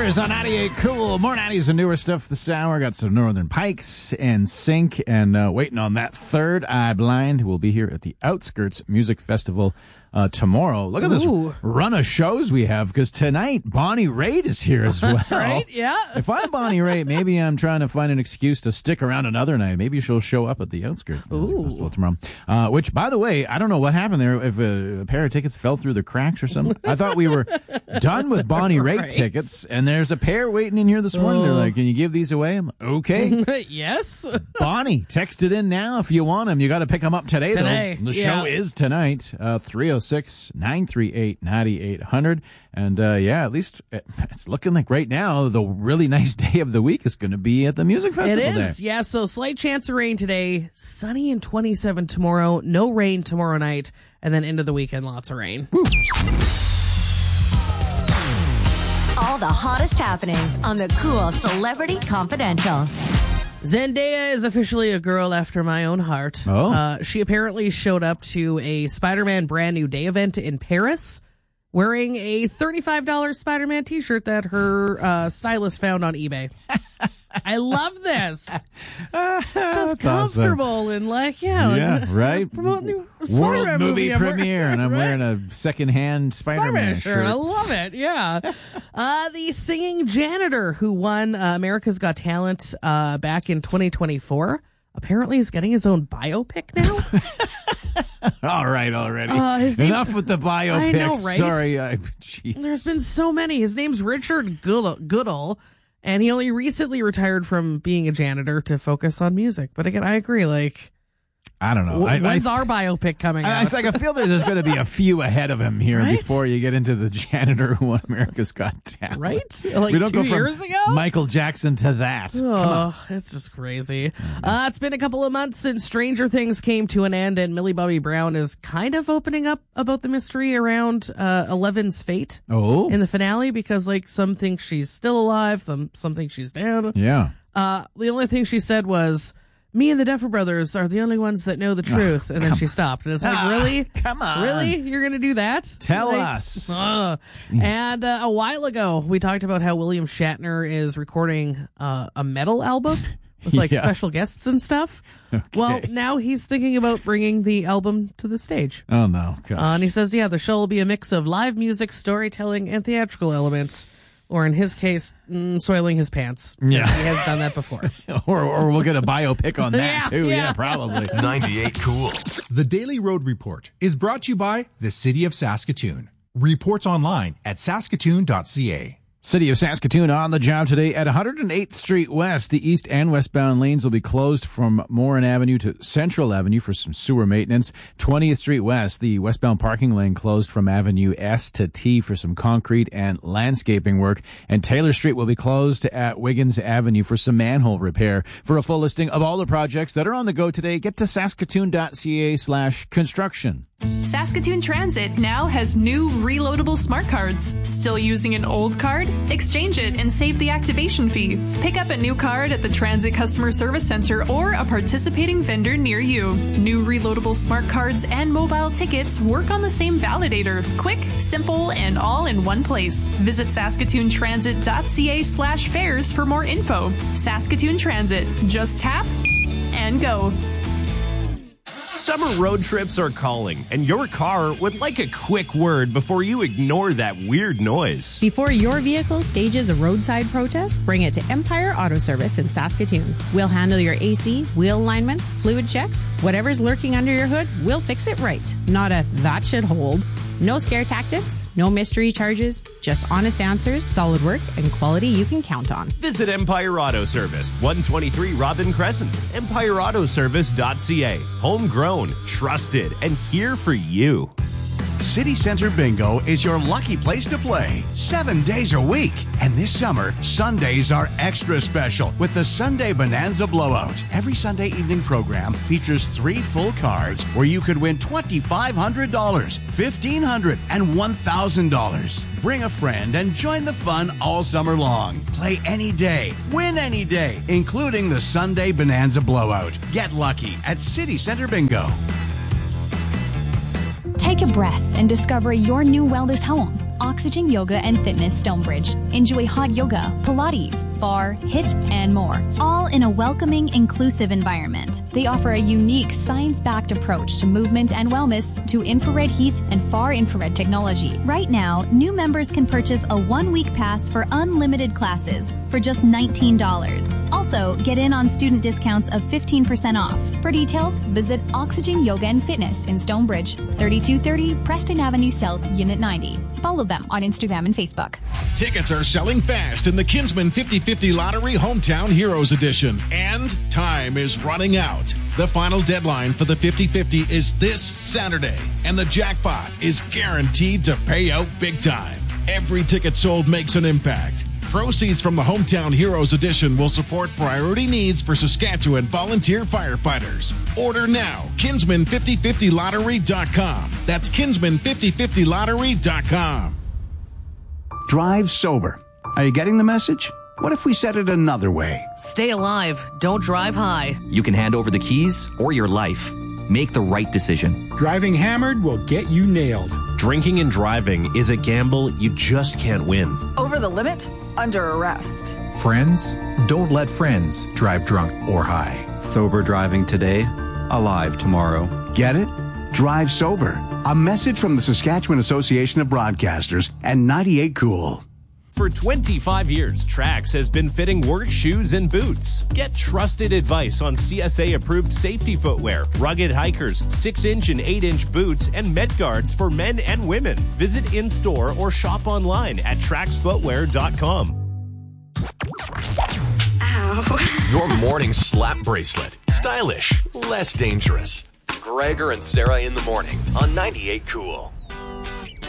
Fairs on 98 Cool. More 90s and newer stuff this hour. Got some Northern Pikes and Sync, and waiting on that Third Eye Blind. We'll be here at the Outskirts Music Festival tomorrow. Look at this run of shows we have, because tonight Bonnie Raitt is here as well. That's right, yeah. If I'm Bonnie Raitt, maybe I'm trying to find an excuse to stick around another night. Maybe she'll show up at the Outskirts Music Festival tomorrow. Which, by the way, I don't know what happened there, if a pair of tickets fell through the cracks or something. I thought we were done with Bonnie Raitt tickets, and there's a pair waiting in here this morning. They're like, can you give these away? I'm like, okay. Yes. Bonnie, text it in now if you want them. You got to pick them up today, though. The show is tonight, 306-938-9800. And, at least it's looking like right now the really nice day of the week is going to be at the music festival. It is, yeah. So slight chance of rain today, sunny and 27 tomorrow, no rain tomorrow night, and then into the weekend, lots of rain. Woo. All the hottest happenings on the Cool Celebrity Confidential. Zendaya is officially a girl after my own heart. She apparently showed up to a Spider-Man Brand New Day event in Paris wearing a $35 Spider-Man t-shirt that her stylist found on eBay. I love this. Just comfortable awesome. And right. Promote new World movie premiere, and I'm wearing a secondhand Spider-Man shirt. I love it. Yeah. The singing janitor who won America's Got Talent back in 2024 apparently is getting his own biopic now. All right, already. Enough with the biopics. I know, right? Sorry. There's been so many. His name's Richard Goodall, and he only recently retired from being a janitor to focus on music. But again, I agree, I don't know. When's our biopic coming out? I feel there's going to be a few ahead of him here before you get into the janitor who won America's Got Talent. Right? We don't 2 go years from ago? Michael Jackson to that. Oh, it's just crazy. It's been a couple of months since Stranger Things came to an end, and Millie Bobby Brown is kind of opening up about the mystery around Eleven's fate in the finale, because some think she's still alive, some think she's dead. Yeah. The only thing she said was, me and the Duffer Brothers are the only ones that know the truth. And then she stopped. And it's really? Come on. Really? You're going to do that? Tell us. And a while ago, we talked about how William Shatner is recording a metal album with special guests and stuff. Okay. Well, now he's thinking about bringing the album to the stage. Oh, no. Gosh. And he says, the show will be a mix of live music, storytelling, and theatrical elements. Or in his case, soiling his pants. Yeah. He has done that before. or we'll get a biopic on that, too. Yeah, probably. 98 Cool. The Daily Road Report is brought to you by the City of Saskatoon. Reports online at saskatoon.ca. City of Saskatoon on the job today at 108th Street West. The east and westbound lanes will be closed from Morin Avenue to Central Avenue for some sewer maintenance. 20th Street West, the westbound parking lane closed from Avenue S to T for some concrete and landscaping work. And Taylor Street will be closed at Wiggins Avenue for some manhole repair. For a full listing of all the projects that are on the go today, get to saskatoon.ca/construction. Saskatoon Transit now has new reloadable smart cards. Still using an old card? Exchange it and save the activation fee. Pick up a new card at the Transit Customer Service Center or a participating vendor near you. New reloadable smart cards and mobile tickets work on the same validator. Quick, simple, and all in one place. Visit saskatoontransit.ca/fares for more info. Saskatoon Transit. Just tap and go. Summer road trips are calling, and your car would like a quick word before you ignore that weird noise. Before your vehicle stages a roadside protest, bring it to Empire Auto Service in Saskatoon. We'll handle your AC, wheel alignments, fluid checks. Whatever's lurking under your hood, we'll fix it right. Not a that should hold. No scare tactics, no mystery charges, just honest answers, solid work, and quality you can count on. Visit Empire Auto Service, 123 Robin Crescent, empireautoservice.ca. Homegrown, trusted, and here for you. City Center Bingo is your lucky place to play 7 days a week. And this summer, Sundays are extra special with the Sunday Bonanza Blowout. Every Sunday evening program features 3 full cards where you could win $2,500, $1,500, and $1,000. Bring a friend and join the fun all summer long. Play any day, win any day, including the Sunday Bonanza Blowout. Get lucky at City Center Bingo. Take a breath and discover your new wellness home. Oxygen Yoga and Fitness Stonebridge. Enjoy hot yoga, Pilates, bar, HIIT, and more, all in a welcoming, inclusive environment. They offer a unique science-backed approach to movement and wellness to infrared heat and far infrared technology. Right now, new members can purchase a 1-week pass for unlimited classes for just $19. Also, get in on student discounts of 15% off. For details, visit Oxygen Yoga and Fitness in Stonebridge, 3230 Preston Avenue South, Unit 90. Follow them on Instagram and Facebook. Tickets are selling fast in the Kinsman 50/50 Lottery Hometown Heroes Edition, and time is running out. The final deadline for the 50/50 is this Saturday, and the jackpot is guaranteed to pay out big time. Every ticket sold makes an impact. Proceeds from the Hometown Heroes Edition will support priority needs for Saskatchewan volunteer firefighters. Order now. Kinsman5050lottery.com. That's Kinsman5050lottery.com. Drive sober. Are you getting the message? What if we said it another way? Stay alive. Don't drive high. You can hand over the keys or your life. Make the right decision. Driving hammered will get you nailed. Drinking and driving is a gamble you just can't win. Over the limit? Under arrest. Friends, don't let friends drive drunk or high. Sober driving today, alive tomorrow. Get it? Drive sober. A message from the Saskatchewan Association of Broadcasters and 98 Cool. For 25 years, Trax has been fitting work shoes and boots. Get trusted advice on CSA-approved safety footwear, rugged hikers, 6-inch and 8-inch boots, and Met Guards for men and women. Visit in-store or shop online at traxfootwear.com. Ow. Your morning slap bracelet. Stylish, less dangerous. Gregor and Sarah in the morning on 98 Cool.